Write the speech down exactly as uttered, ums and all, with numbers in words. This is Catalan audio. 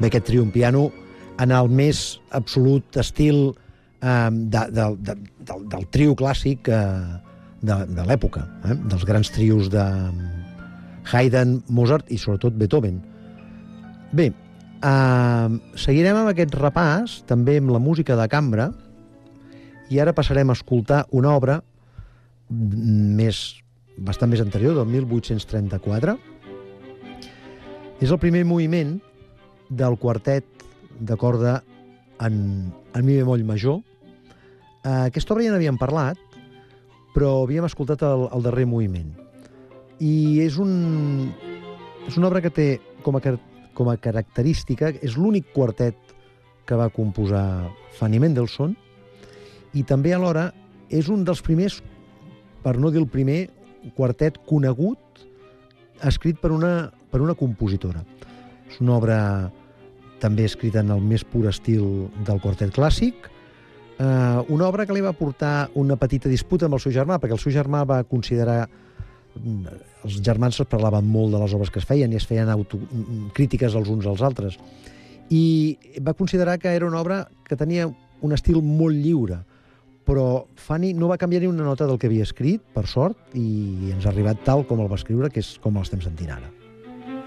Bé, aquest trio en piano en el més absolut estil eh, de, de, de, del, del trio clàssic eh, de, de l'època, eh, dels grans trios de Haydn, Mozart i sobretot Beethoven. Bé, eh, seguirem amb aquest repàs, també amb la música de cambra, i ara passarem a escoltar una obra més, bastant més anterior, del mil vuit-cents trenta-quatre. És el primer moviment del quartet de corda en, en mi bemoll major. Eh, aquesta obra ja n'havíem parlat, però havíem escoltat el, el darrer moviment. I és, un, és una obra que té com a, com a característica, és l'únic quartet que va composar Fanny Mendelssohn, i també alhora és un dels primers, per no dir el primer, quartet conegut escrit per una, per una compositora. És una obra també escrita en el més pur estil del quartet clàssic, eh, una obra que li va portar una petita disputa amb el seu germà, perquè el seu germà va considerar... Els germans es parlaven molt de les obres que es feien i es feien autocrítiques els uns als altres. I va considerar que era una obra que tenia un estil molt lliure, però Fanny no va canviar ni una nota del que havia escrit, per sort, i ens ha arribat tal com el va escriure, que és com l'estem sentint ara.